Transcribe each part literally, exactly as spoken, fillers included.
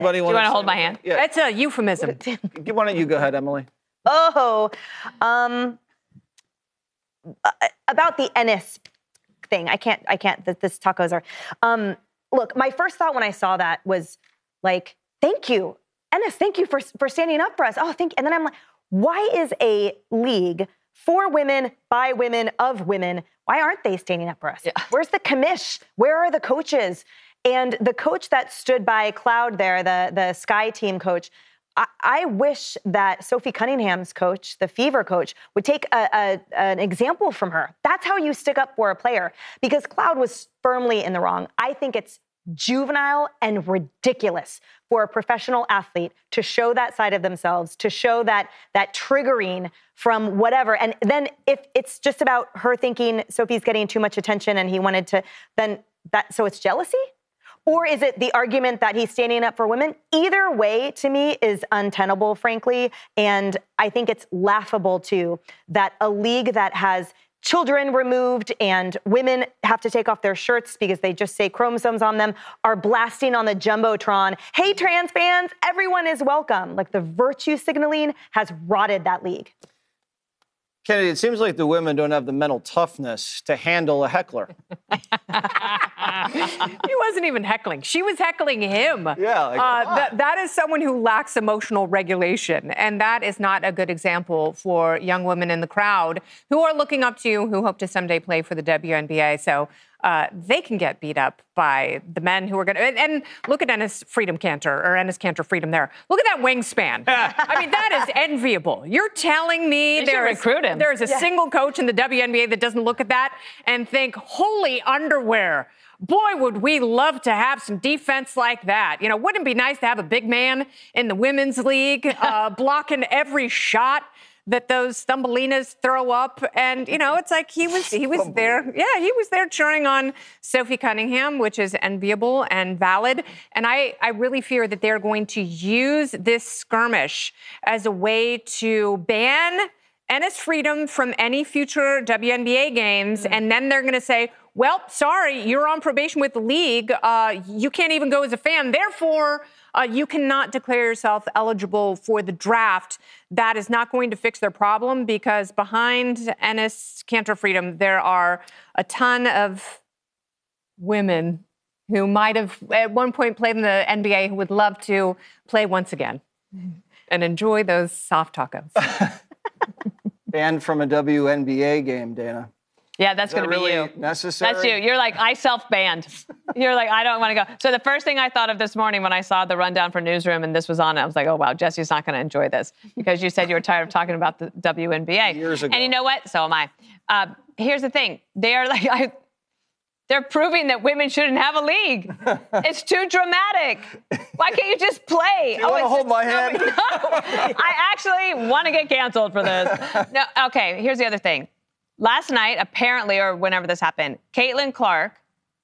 Do you want to hold my hand? Yeah. It's a euphemism. Why don't you go ahead, Emily? Oh, um, about the Ennis thing. I can't, I can't, this tacos are. Um, look, my first thought when I saw that was like, thank you, Ennis, thank you for, for standing up for us. Oh, thank you. And then I'm like, why is a league for women, by women, of women, why aren't they standing up for us? Yeah. Where's the commish? Where are the coaches? And the coach that stood by Cloud there, the, the Sky team coach, I, I wish that Sophie Cunningham's coach, the Fever coach, would take a, a, an example from her. That's how you stick up for a player, because Cloud was firmly in the wrong. I think it's juvenile and ridiculous for a professional athlete to show that side of themselves, to show that that triggering from whatever. And then if it's just about her thinking Sophie's getting too much attention and he wanted to, then that, so it's jealousy? Or is it the argument that he's standing up for women? Either way, to me, is untenable, frankly. And I think it's laughable, too, that a league that has children removed and women have to take off their shirts because they just say chromosomes on them are blasting on the Jumbotron. Hey, trans fans, everyone is welcome. Like, the virtue signaling has rotted that league. Kennedy, it seems like the women don't have the mental toughness to handle a heckler. He wasn't even heckling. She was heckling him. Yeah. Like, uh, that, that is someone who lacks emotional regulation. And that is not a good example for young women in the crowd who are looking up to you, who hope to someday play for the W N B A. So uh, they can get beat up by the men who are going to... And, and look at Ennis Freedom Cantor, or Ennis Cantor Freedom there. Look at that wingspan. I mean, that is enviable. You're telling me there is, there is a yeah. single coach in the W N B A that doesn't look at that and think, holy underwear, boy, would we love to have some defense like that. You know, wouldn't it be nice to have a big man in the women's league uh, blocking every shot that those Thumbelinas throw up? And, you know, it's like he was he was there. Yeah, he was there cheering on Sophie Cunningham, which is enviable and valid. And I, I really fear that they're going to use this skirmish as a way to ban Ennis Freedom from any future W N B A games. Mm-hmm. And then they're going to say, well, sorry, you're on probation with the league. Uh, you can't even go as a fan. Therefore, uh, you cannot declare yourself eligible for the draft. That is not going to fix their problem, because behind Ennis Cantor Freedom, there are a ton of women who might have at one point played in the N B A who would love to play once again and enjoy those soft tacos. Banned from a W N B A game, Dana. Yeah, that's going to really be you. Necessary? That's you. You're like, I self-banned. You're like, I don't want to go. So the first thing I thought of this morning when I saw the rundown for Newsroom and this was on, I was like, oh, wow, Jesse's not going to enjoy this, because you said you were tired of talking about the W N B A. Years ago. And you know what? So am I. Uh, here's the thing. They are like, I, they're proving that women shouldn't have a league. It's too dramatic. Why can't you just play? Do you oh, want to hold my hand? No, I actually want to get canceled for this. No, okay, here's the other thing. Last night, apparently, or whenever this happened, Caitlin Clark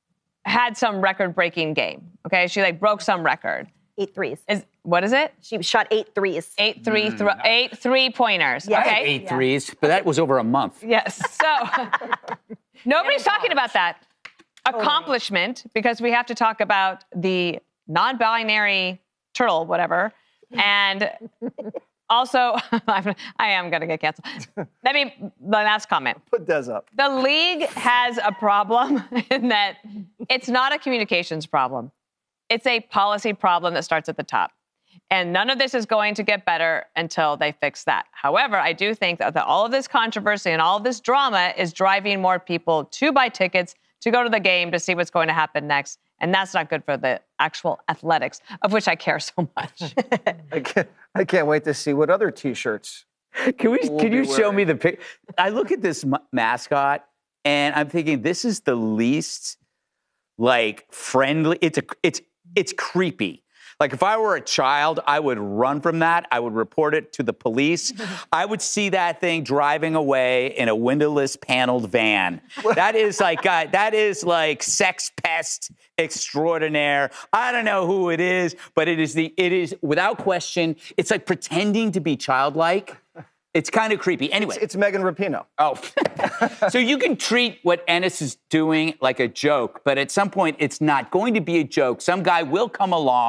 had some record-breaking game, okay? She, like, broke some record. Eight threes. Is, what is it? She shot eight threes. Eight three, Mm. thro- eight three-pointers, Yeah. okay? Eight Yeah. threes, but that was over a month. Yes, so nobody's talking about that. Accomplishment, because we have to talk about the non-binary turtle, whatever, and... Also, I am going to get canceled. Let me, the last comment. Put Des up. The league has a problem in that it's not a communications problem. It's a policy problem that starts at the top. And none of this is going to get better until they fix that. However, I do think that all of this controversy and all of this drama is driving more people to buy tickets, to go to the game, to see what's going to happen next. And that's not good for the actual athletics, of which I care so much. I can't, I can't wait to see what other T-shirts. Can we? we'll Can you show wearing. me the pic? I look at this ma- mascot, and I'm thinking this is the least like friendly. It's a. It's it's creepy. Like, if I were a child, I would run from that. I would report it to the police. I would see that thing driving away in a windowless paneled van. That is like, uh, that is like sex pest extraordinaire. I don't know who it is, but it is the, it is without question, it's like pretending to be childlike. It's kind of creepy. Anyway. It's, it's Megan Rapinoe. Oh. So you can treat what Ennis is doing like a joke, but at some point it's not going to be a joke. Some guy will come along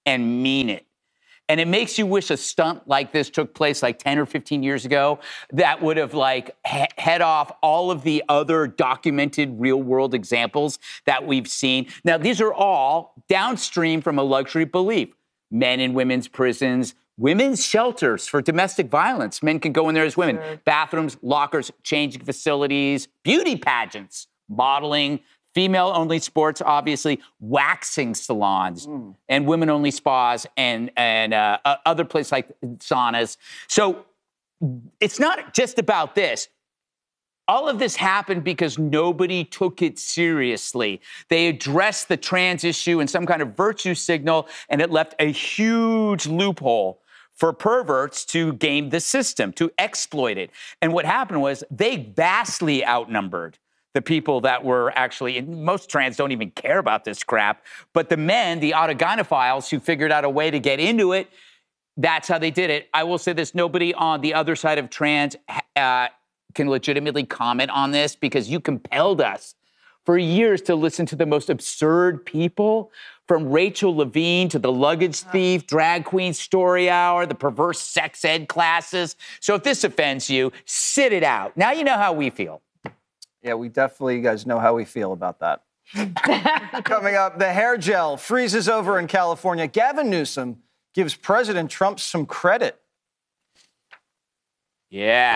and mean it. And it makes you wish a stunt like this took place like ten or fifteen years ago that would have like he- head off all of the other documented real world examples that we've seen. Now, these are all downstream from a luxury belief. Men in women's prisons, women's shelters for domestic violence. Men can go in there as women. Sure. Bathrooms, lockers, changing facilities, beauty pageants, modeling, female-only sports, obviously, waxing salons, mm. and women-only spas, and and uh, other places like saunas. So it's not just about this. All of this happened because nobody took it seriously. They addressed the trans issue in some kind of virtue signal, and it left a huge loophole for perverts to game the system, to exploit it. And what happened was they vastly outnumbered the people that were actually, and most trans don't even care about this crap, but the men, the autogynephiles who figured out a way to get into it, that's how they did it. I will say this, nobody on the other side of trans uh, can legitimately comment on this because you compelled us for years to listen to the most absurd people, from Rachel Levine to the luggage thief, drag queen story hour, the perverse sex ed classes. So if this offends you, sit it out. Now you know how we feel. Yeah, we definitely, you guys know how we feel about that. Coming up, the hair gel freezes over in California. Gavin Newsom gives President Trump some credit. Yeah.